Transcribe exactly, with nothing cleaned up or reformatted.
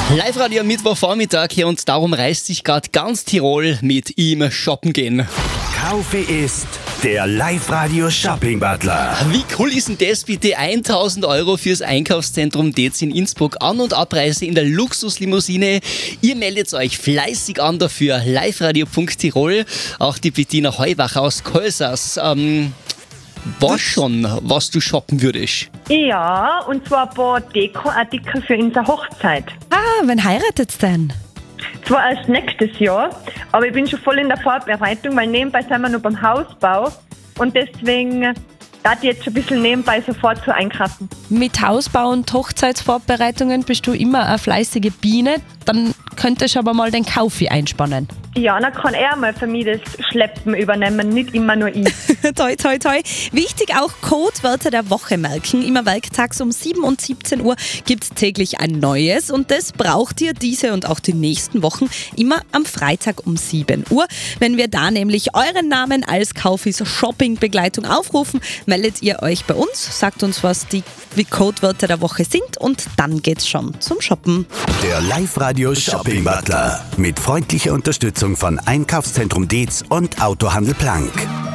Live-Radio am Mittwochvormittag hier und darum reißt sich gerade ganz Tirol mit ihm shoppen gehen. Kaufe ist der Live-Radio Shopping Butler. Wie cool ist denn das bitte? tausend Euro fürs Einkaufszentrum Dez in Innsbruck. An- und Abreise in der Luxuslimousine. Ihr meldet euch fleißig an dafür. liveradio punkt tirol. Auch die Bettina Heuwacher aus Kolsas. Ähm, war schon, was du shoppen würdest? Ja, und zwar ein paar Dekoartikel für unsere Hochzeit. Ah, wann heiratet's denn? Zwar erst nächstes Jahr, aber ich bin schon voll in der Vorbereitung, weil nebenbei sind wir noch beim Hausbau und deswegen darf ich jetzt schon ein bisschen nebenbei sofort zu einkaufen. Mit Hausbau und Hochzeitsvorbereitungen bist du immer eine fleißige Biene. Dann könntest du aber mal den Kaufi einspannen. Ja, dann kann er mal für mich das Schleppen übernehmen, nicht immer nur ich. toi, toi, toi. Wichtig auch Codewörter der Woche merken. Immer werktags um sieben und siebzehn Uhr gibt es täglich ein neues und das braucht ihr diese und auch die nächsten Wochen immer am Freitag um sieben Uhr. Wenn wir da nämlich euren Namen als Kaufis Shopping-Begleitung aufrufen, meldet ihr euch bei uns, sagt uns, was die Codewörter der Woche sind und dann geht's schon zum Shoppen. Der Live-Radio Shopping Butler mit freundlicher Unterstützung von Einkaufszentrum Dez und Autohandel Plank.